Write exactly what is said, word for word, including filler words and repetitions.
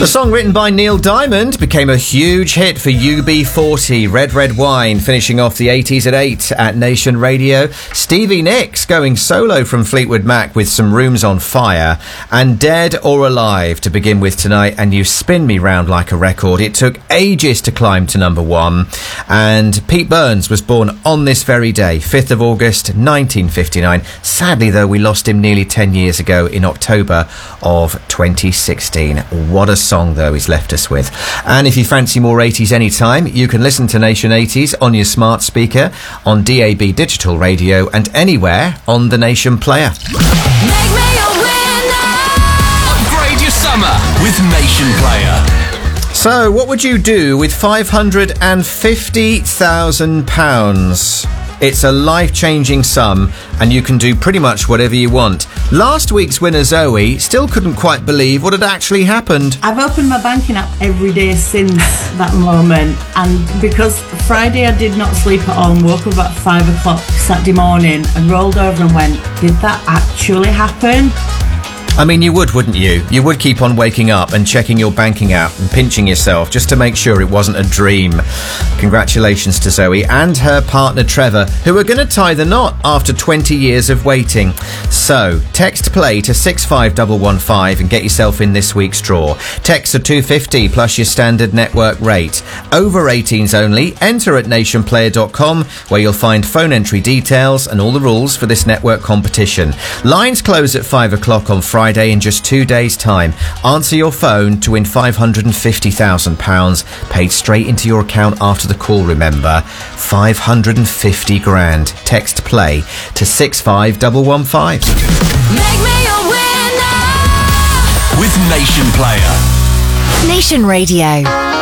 The song written by Neil Diamond became a huge hit for U B forty, Red Red Wine, finishing off the eighties at eight at Nation Radio. Stevie Nicks going solo from Fleetwood Mac with Some Rooms on Fire, and Dead or Alive to begin with tonight, and You Spin Me Round Like a Record. It took ages to climb to number one, and Pete Burns was born on this very day, fifth of August nineteen fifty-nine. Sadly, though, we lost him nearly ten years ago in October of twenty sixteen. What a song, though, he's left us with. And if you fancy more eighties anytime, you can listen to Nation eighties on your smart speaker, on D A B digital radio, and anywhere on the Nation player. Make me a winner. Upgrade your summer with Nation Player. So, what would you do with five hundred fifty thousand pounds? It's a life-changing sum, and you can do pretty much whatever you want. Last week's winner, Zoe, still couldn't quite believe what had actually happened. I've opened my banking app every day since that moment, and because Friday I did not sleep at all and woke up at five o'clock Saturday morning and rolled over and went, did that actually happen? I mean, you would, wouldn't you? You would keep on waking up and checking your banking app and pinching yourself just to make sure it wasn't a dream. Congratulations to Zoe and her partner Trevor, who are going to tie the knot after twenty years of waiting. So, text play to six five one one five and get yourself in this week's draw. Texts are two pounds fifty plus your standard network rate. Over eighteens only. Enter at nation player dot com, where you'll find phone entry details and all the rules for this network competition. Lines close at five o'clock on Friday. Friday in just two days' time. Answer your phone to win five hundred fifty thousand pounds paid straight into your account after the call, remember. five hundred fifty grand. Text play to six five one one five. Make me a winner with Nation Player. Nation Radio.